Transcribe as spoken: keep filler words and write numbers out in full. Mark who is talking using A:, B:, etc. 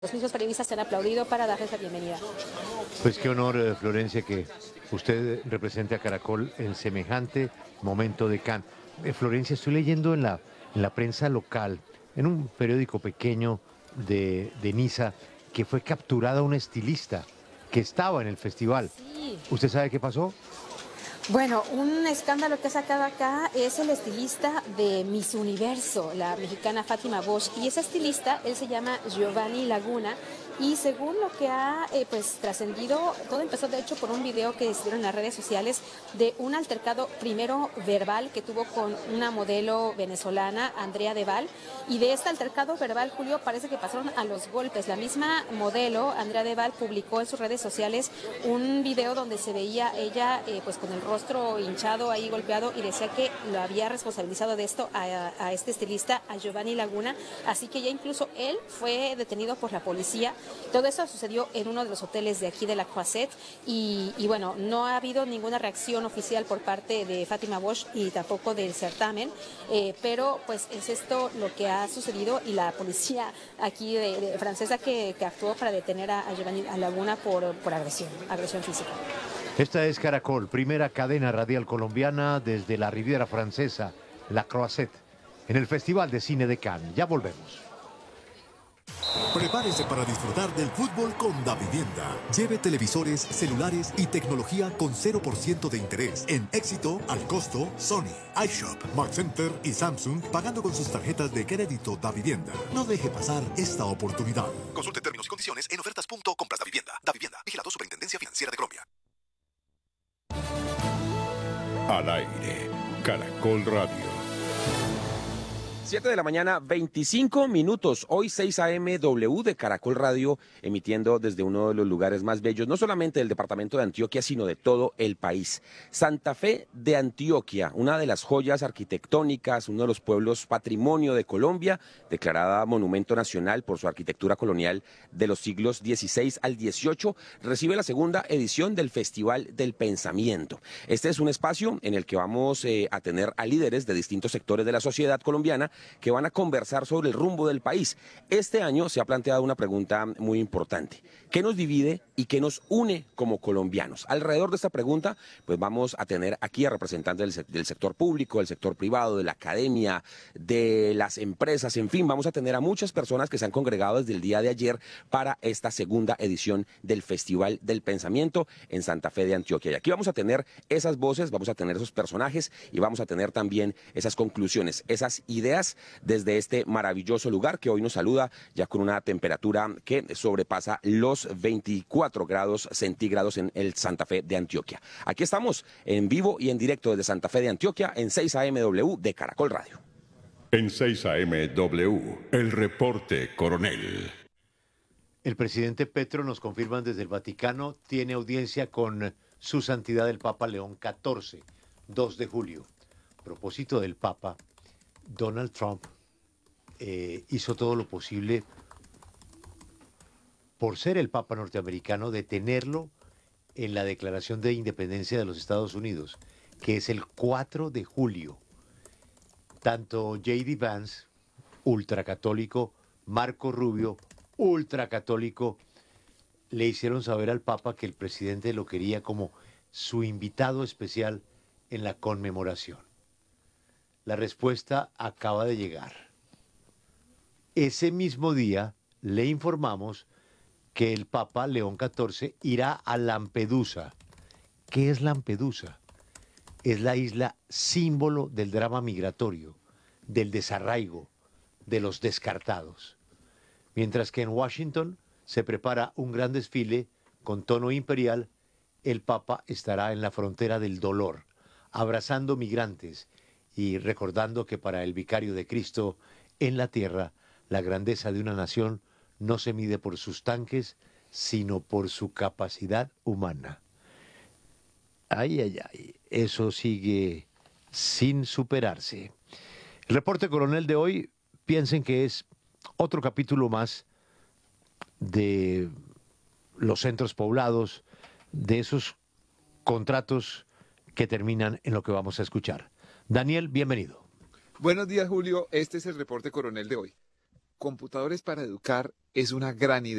A: Los mismos periodistas se han aplaudido para darles la bienvenida.
B: Pues qué honor, Florencia, que usted represente a Caracol en semejante momento de Cannes. Eh, Florencia, estoy leyendo en la, en la prensa local, en un periódico pequeño de, de Niza, que fue capturada una estilista que estaba en el festival.
A: Sí.
B: ¿Usted sabe qué pasó?
A: Bueno, un escándalo que ha sacado acá es el estilista de Miss Universo, la mexicana Fátima Bosch. Y ese estilista, él se llama Giovanni Laguna. Y según lo que ha eh, pues trascendido, todo empezó de hecho por un video que hicieron en las redes sociales de un altercado primero verbal que tuvo con una modelo venezolana, Andrea Deval. Y de este altercado verbal, Julio, parece que pasaron a los golpes. La misma modelo, Andrea Deval, publicó en sus redes sociales un video donde se veía ella eh, pues con el rostro hinchado ahí golpeado y decía que lo había responsabilizado de esto a, a este estilista, a Giovanni Laguna. Así que ya incluso él fue detenido por la policía. Todo eso sucedió en uno de los hoteles de aquí de la Croisette y, y bueno, no ha habido ninguna reacción oficial por parte de Fátima Bosch y tampoco del certamen, eh, pero pues es esto lo que ha sucedido y la policía aquí de, de francesa que, que actuó para detener a, a Giovanni a Laguna por, por agresión, agresión física.
B: Esta es Caracol, primera cadena radial colombiana desde la Riviera Francesa, la Croisette, en el Festival de Cine de Cannes. Ya volvemos.
C: Prepárese para disfrutar del fútbol con Davivienda. Lleve televisores, celulares y tecnología con cero por ciento de interés. En Éxito, al costo, Sony, iShop, Mark Center y Samsung, pagando con sus tarjetas de crédito Davivienda. No deje pasar esta oportunidad. Consulte términos y condiciones en ofertas punto compras Davivienda. Davivienda, vigilado Superintendencia Financiera de Colombia.
D: Al aire, Caracol Radio.
E: siete de la mañana, veinticinco minutos. Hoy seis A M W de Caracol Radio, emitiendo desde uno de los lugares más bellos, no solamente del departamento de Antioquia, sino de todo el país. Santa Fe de Antioquia, una de las joyas arquitectónicas, uno de los pueblos patrimonio de Colombia, declarada Monumento Nacional por su arquitectura colonial de los siglos dieciséis al dieciocho, recibe la segunda edición del Festival del Pensamiento. Este es un espacio en el que vamos eh, a tener a líderes de distintos sectores de la sociedad colombiana que van a conversar sobre el rumbo del país. Este año se ha planteado una pregunta muy importante. ¿Qué nos divide y qué nos une como colombianos? Alrededor de esta pregunta, pues vamos a tener aquí a representantes del, del sector público, del sector privado, de la academia, de las empresas, en fin, vamos a tener a muchas personas que se han congregado desde el día de ayer para esta segunda edición del Festival del Pensamiento en Santa Fe de Antioquia. Y aquí vamos a tener esas voces, vamos a tener esos personajes y vamos a tener también esas conclusiones, esas ideas desde este maravilloso lugar que hoy nos saluda ya con una temperatura que sobrepasa los veinticuatro grados centígrados en el Santa Fe de Antioquia. Aquí estamos en vivo y en directo desde Santa Fe de Antioquia en seis A M W de Caracol Radio.
D: En seis A M W, el reporte coronel.
B: El presidente Petro, nos confirman desde el Vaticano, tiene audiencia con su santidad el Papa León catorce, dos de julio. A propósito del Papa, Donald Trump eh, hizo todo lo posible por ser el Papa norteamericano, de tenerlo en la Declaración de Independencia de los Estados Unidos, que es el cuatro de julio. Tanto J D Vance, ultracatólico, Marco Rubio, ultracatólico, le hicieron saber al Papa que el presidente lo quería como su invitado especial en la conmemoración. La respuesta acaba de llegar. Ese mismo día le informamos que el Papa León catorce irá a Lampedusa. ¿Qué es Lampedusa? Es la isla símbolo del drama migratorio, del desarraigo, de los descartados. Mientras que en Washington se prepara un gran desfile con tono imperial, el Papa estará en la frontera del dolor, abrazando migrantes y recordando que para el vicario de Cristo en la tierra, la grandeza de una nación no se mide por sus tanques, sino por su capacidad humana. Ay, ay, ay, eso sigue sin superarse. El reporte coronel de hoy, piensen que es otro capítulo más de los centros poblados, de esos contratos que terminan en lo que vamos a escuchar. Daniel, bienvenido.
F: Buenos días, Julio. Este es el reporte coronel de hoy. Computadores para Educar es una gran idea.